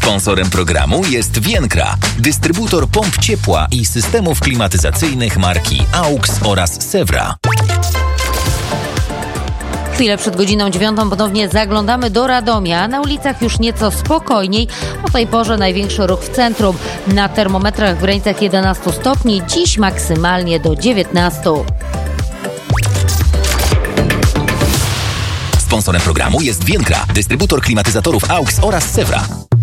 Sponsorem programu jest Vienkra, dystrybutor pomp ciepła i systemów klimatyzacyjnych marki AUX oraz Sewra. Chwilę przed godziną 9 ponownie zaglądamy do Radomia. Na ulicach już nieco spokojniej. O tej porze największy ruch w centrum. Na termometrach w granicach 11 stopni, dziś maksymalnie do 19. Sponsorem programu jest Vienkra, dystrybutor klimatyzatorów AUX oraz Sewra.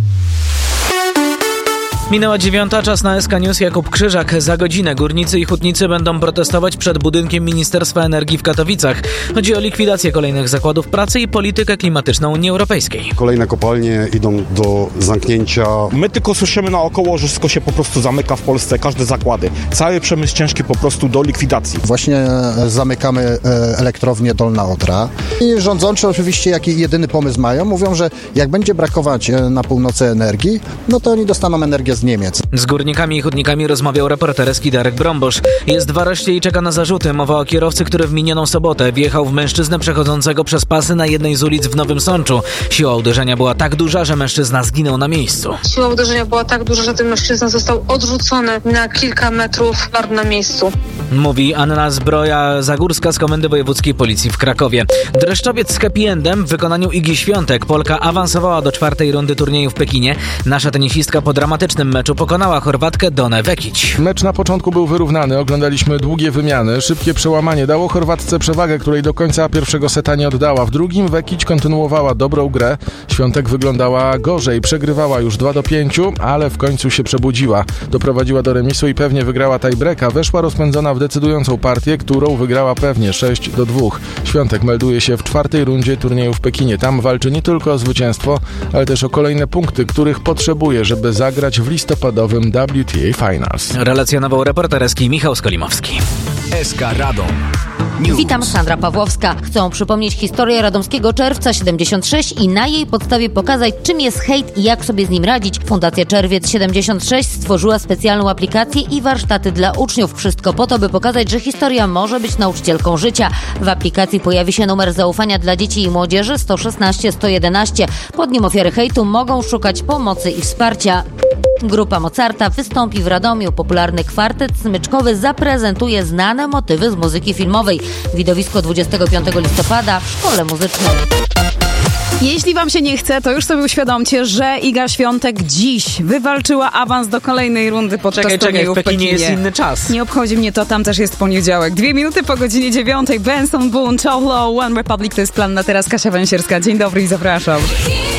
Minęła 9, czas na SK News. Jakub Krzyżak. Za godzinę górnicy i hutnicy będą protestować przed budynkiem Ministerstwa Energii w Katowicach. Chodzi o likwidację kolejnych zakładów pracy i politykę klimatyczną Unii Europejskiej. Kolejne kopalnie idą do zamknięcia. My tylko słyszymy naokoło, że wszystko się po prostu zamyka w Polsce, każde zakłady. Cały przemysł ciężki po prostu do likwidacji. Właśnie zamykamy elektrownię Dolna Odra. I rządzący oczywiście jaki jedyny pomysł mają, mówią, że jak będzie brakować na północy energii, no to oni dostaną energię z Niemiec. Z górnikami i hutnikami rozmawiał reporter Eski Darek Brombosz. Jest w areszcie i czeka na zarzuty. Mowa o kierowcy, który w minioną sobotę wjechał w mężczyznę przechodzącego przez pasy na jednej z ulic w Nowym Sączu. Siła uderzenia była tak duża, że mężczyzna zginął na miejscu. Siła uderzenia była tak duża, że ten mężczyzna został odrzucony na kilka metrów na miejscu. Mówi Anna Zbroja-Zagórska z Komendy Wojewódzkiej Policji w Krakowie. Dreszczowiec z happy endem w wykonaniu Igi Świątek. Polka awansowała do 4. rundy turnieju w Pekinie. Nasza tenisistka po dramatycznym meczu pokonała Chorwatkę Donę Vekić. Mecz na początku był wyrównany, oglądaliśmy długie wymiany, szybkie przełamanie dało Chorwatce przewagę, której do końca pierwszego seta nie oddała. W drugim Vekić kontynuowała dobrą grę. Świątek wyglądała gorzej, przegrywała już 2-5, ale w końcu się przebudziła. Doprowadziła do remisu i pewnie wygrała tiebreaka. Weszła rozpędzona w decydującą partię, którą wygrała pewnie 6-2. Świątek melduje się w 4. rundzie turnieju w Pekinie. Tam walczy nie tylko o zwycięstwo, ale też o kolejne punkty, których potrzebuje, żeby zagrać w listopadowym WTA Finals. Relacjonował reporter Eski Michał Skolimowski. SK Radom News. Witam, Sandra Pawłowska. Chcą przypomnieć historię radomskiego Czerwca 76 i na jej podstawie pokazać, czym jest hejt i jak sobie z nim radzić. Fundacja Czerwiec 76 stworzyła specjalną aplikację i warsztaty dla uczniów. Wszystko po to, by pokazać, że historia może być nauczycielką życia. W aplikacji pojawi się numer zaufania dla dzieci i młodzieży 116 111. Pod nim ofiary hejtu mogą szukać pomocy i wsparcia. Grupa Mozarta wystąpi w Radomiu. Popularny kwartet smyczkowy zaprezentuje znane motywy z muzyki filmowej. Widowisko 25 listopada w Szkole Muzycznej. Jeśli wam się nie chce, to już sobie uświadomcie, że Iga Świątek dziś wywalczyła awans do kolejnej rundy podczas turnieju w Pekinie. Jest inny czas. Nie obchodzi mnie to, tam też jest poniedziałek. 2 minuty po godzinie 9. Benson Boone, Chow Low, One Republic to jest plan na teraz. Kasia Węsierska. Dzień dobry i zapraszam.